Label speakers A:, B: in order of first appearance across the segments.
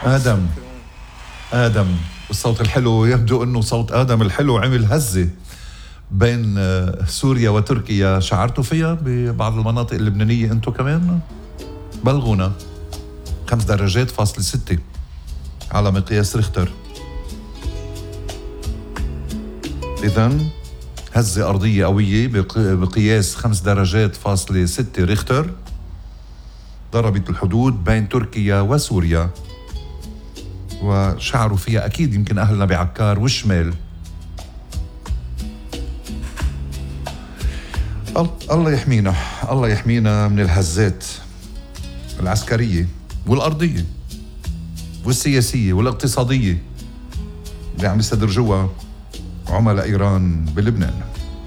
A: آدم الصوت الحلو، يبدو أنه صوت آدم الحلو عمل هزة بين سوريا وتركيا. شعرتوا فيها ببعض المناطق اللبنانية أنتوا كمان؟ بلغونا. 5 درجات فاصل 6 على مقياس ريختر. إذن هزة أرضية قوية بقياس 5 درجات فاصل 6 ريختر ضربت الحدود بين تركيا وسوريا، وشعروا فيها أكيد يمكن أهلنا بعكار والشمال. الله يحمينا من الهزات العسكرية والأرضية والسياسية والاقتصادية اللي عم يستدرجوها عملاء إيران بلبنان.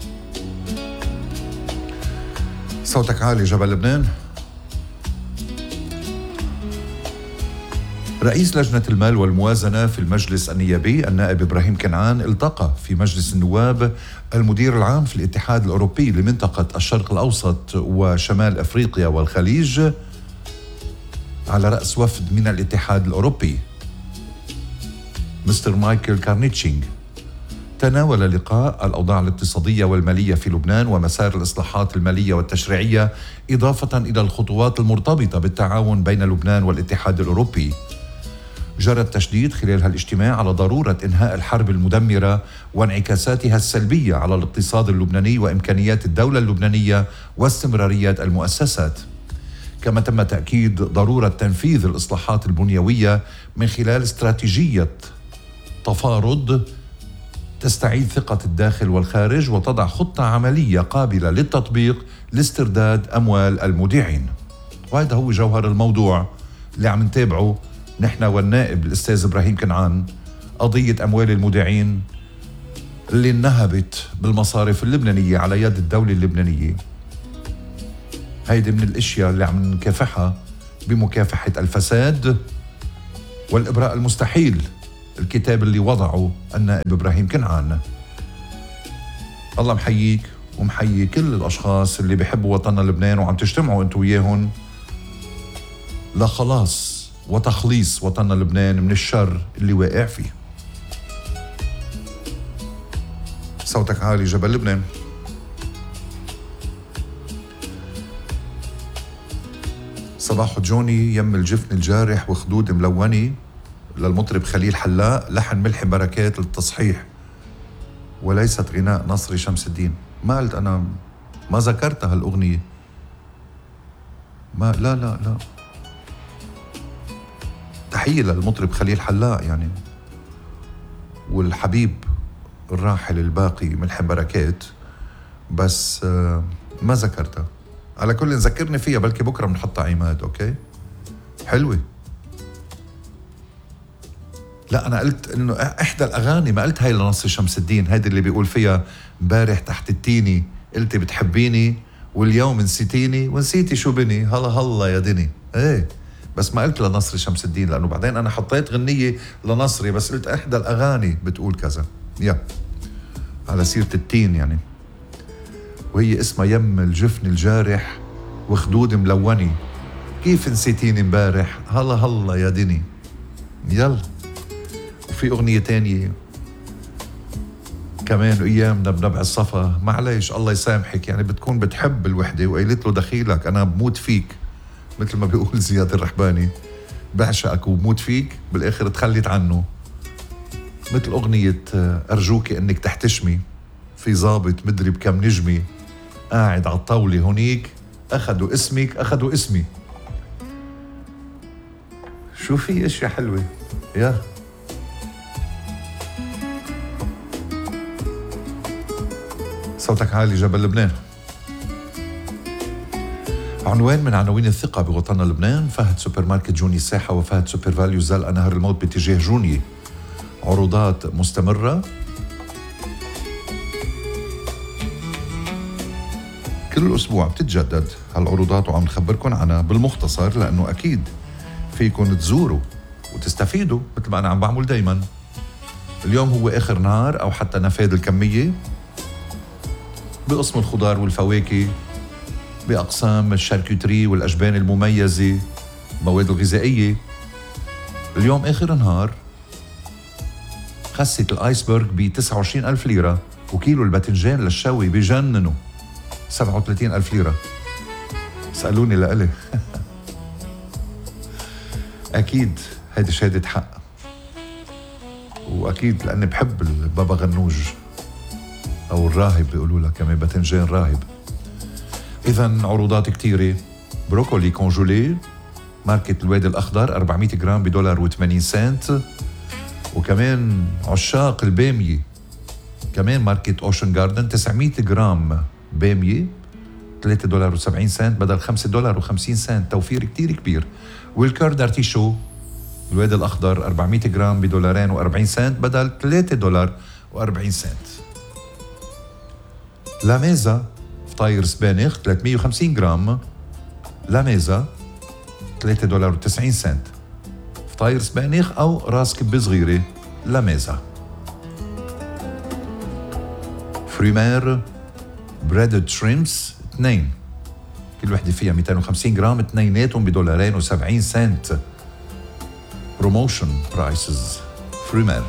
A: صوتك عالي جبل لبنان. رئيس لجنة المال والموازنة في المجلس النيابي النائب إبراهيم كنعان التقى في مجلس النواب المدير العام في الاتحاد الأوروبي لمنطقة الشرق الأوسط وشمال أفريقيا والخليج على رأس وفد من الاتحاد الأوروبي مستر مايكل كارنيتشينغ. تناول اللقاء الأوضاع الاقتصادية والمالية في لبنان ومسار الإصلاحات المالية والتشريعية، إضافة إلى الخطوات المرتبطة بالتعاون بين لبنان والاتحاد الأوروبي. جرى التشديد خلال هالاجتماع على ضرورة إنهاء الحرب المدمرة وانعكاساتها السلبية على الاقتصاد اللبناني وإمكانيات الدولة اللبنانية واستمرارية المؤسسات. كما تم تأكيد ضرورة تنفيذ الإصلاحات البنيوية من خلال استراتيجية تفارض تستعيد ثقة الداخل والخارج وتضع خطة عملية قابلة للتطبيق لاسترداد أموال المودعين. وهذا هو جوهر الموضوع اللي عم نتابعه نحن والنائب الأستاذ إبراهيم كنعان، قضية أموال المودعين اللي انهبت بالمصارف اللبنانية على يد الدولة اللبنانية. هيدي من الاشياء اللي عم نكافحها بمكافحة الفساد والإبراء المستحيل، الكتاب اللي وضعه النائب إبراهيم كنعان. الله محييك ومحيي كل الأشخاص اللي بيحبوا وطننا لبنان وعم تجتمعوا انتو وياهم لخلاص وتخليص وطننا لبنان من الشر اللي واقع فيه. صوتك عالي جبل لبنان. صباح جوني يم الجفن الجارح وخدود ملوني للمطرب خليل حلاق، لحن ملحم بركات للتصحيح وليست غناء نصري شمس الدين. ما قلت أنا، ما ذكرتها هالأغنية، ما لا تحية للمطرب خليل حلاق يعني، والحبيب الراحل الباقي ملحم بركات، بس ما ذكرتها. على كل ذكرني فيها، بلكي بكرة بنحطها عماد. أوكي حلوة. لا أنا قلت إنه إحدى الأغاني، ما قلت هاي لنصر شمس الدين، هيدي اللي بيقول فيها امبارح تحت التيني قلتي بتحبيني واليوم نسيتيني ونسيتي شو بني هلا يا دني. ايه بس ما قلت لنصر شمس الدين، لأنه بعدين أنا حطيت غنية لنصري بس قلت إحدى الأغاني بتقول كذا. على سيرة التين يعني، وهي اسمها يم الجفن الجارح وخدود ملوني، كيف نسيتيني امبارح هلا يا دني. يلا. وفي أغنية تانية كمان، أيامنا بنبع الصفا، معليش الله يسامحك، يعني بتكون بتحب الوحدة وقيلت له دخيلك أنا بموت فيك، مثل ما بيقول زياد الرحباني، بعشقك وبموت فيك، بالآخر تخليت عنه. مثل أغنية أرجوك إنك تحتشمي، في ضابط مدري بكم نجمي قاعد على الطاولة هونيك، أخذوا اسمك أخذوا اسمي. شو في اشياء حلوة. يا صوتك عالي جبل لبنان. عنوان من عناوين الثقة بوطننا لبنان: فهد سوبر ماركت جوني الساحة وفهد سوبر فاليو زلقة نهر الموت باتجاه جوني. عروضات مستمرة كل أسبوع بتتجدد هالعروضات، وعم نخبركن عنها بالمختصر لأنه أكيد فيكن تزوروا وتستفيدوا مثل ما أنا عم بعمل دايما. اليوم هو آخر نهار أو حتى نفاذ الكمية بقسم الخضار والفواكه، بأقسام الشاركوتري والأجبان المميزة، المواد الغذائية، اليوم آخر نهار خست الآيسبرغ ب 29,000 ليرة، وكيلو الباذنجان للشوي بجننوا 37,000 ليرة. سألوني لألي أكيد هيدي شهادة حق، وأكيد لأني بحب البابا غنوج أو الراهب بيقولوا لها كمان باذنجان راهب. إذن عروضات كتيرة. بروكولي كونجولي ماركة الوادي الأخضر 400 جرام $1.80. وكمان عشاق البامية كمان ماركة أوشن جاردن 900 جرام بامية $3.70 بدل $5.50. توفير كتير كبير. والكرد ارتيشو الوادي الأخضر 400 جرام $2.40 بدل $3.40. لا ميزا فطاير سبانخ 350 جرام، لا ميزا $3.90. فطاير سبانخ أو راس كبة صغيرة لا ميزا. فريمير بريدد شريمبس 2 كل وحدة فيها 250 جرام، اثنيناتهم $2.70. بروموشن برايسز فريمير.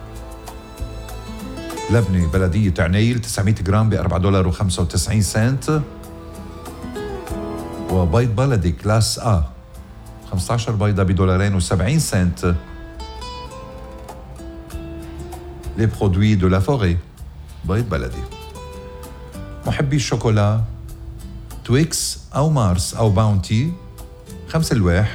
A: لبنة بلدية عنايل 900 جرام $4.95. وبيض بلدي كلاس A 15 بيضة $2.70. لي برودوي دو لا فوري بيض بلدي. محبي الشوكولا تويكس أو مارس أو باونتي 5 ألواح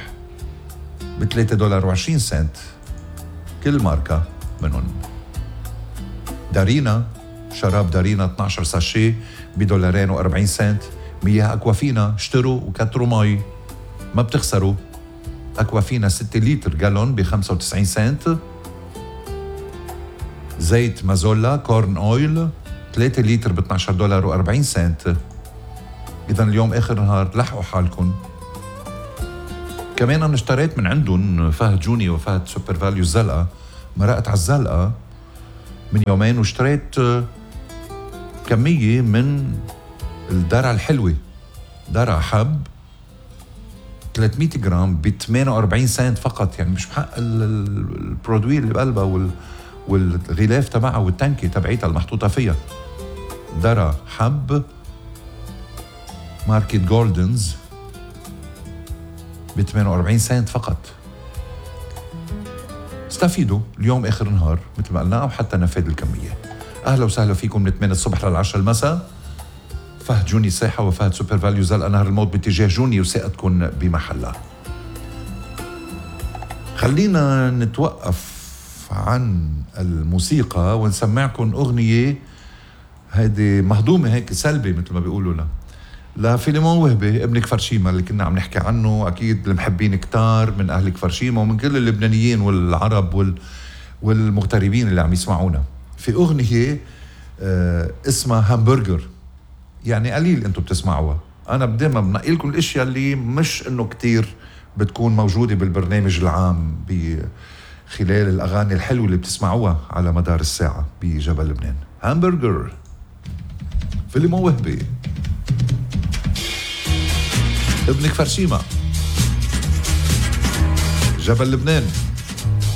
A: $3.20 كل ماركة منهم. دارينا شراب دارينا 12 ساشي $2.40. مياه أكوافينا اشتروا وكتروا مي ما بتخسروا. أكوافينا 6 لتر جالون ب95 زيت مازولا كورن أويل 3 لتر $12.40. إذا اليوم آخر نهار لحقوا حالكم. كمان أنا اشتريت من عندهم فهد جوني وفهد سوبر فاليو الزلقة، مرقت على الزلقة من يومين، واشتريت كمية من الدرع الحلوة، درع حب 300 جرام $48 فقط. يعني مش بحق البرودوي اللي بقلبها والغلاف تبعها والتنكي تبعيتها المحطوطة فيها. درع حب ماركة جولدنز $48 فقط. استفيدوا اليوم آخر نهار مثل ما قلنا، أو حتى نفاد الكمية. أهلا وسهلا فيكم من 8 الصبح ل10 المساء. فهد جوني ساحة وفهد سوبر فاليو زلقة نهر الموت باتجاه جوني وثقتكم بمحلها. خلينا نتوقف عن الموسيقى ونسمعكم أغنية هيدي مهضومة هيك سلبي مثل ما بيقولوا لها لفيليمون وهبي ابن كفرشيمة اللي كنا عم نحكي عنه. أكيد المحبين كتار من أهل كفرشيمة ومن كل اللبنانيين والعرب والمغتربين اللي عم يسمعونا. في أغنية اسمها همبرجر، يعني قليل انتم بتسمعوها. أنا دايما بنقي لكم الأشياء اللي مش إنه كتير بتكون موجودة بالبرنامج العام خلال الأغاني الحلوة اللي بتسمعوها على مدار الساعة بجبل لبنان. همبرجر فيليمون وهبي ابن كفرشيمة جبل لبنان.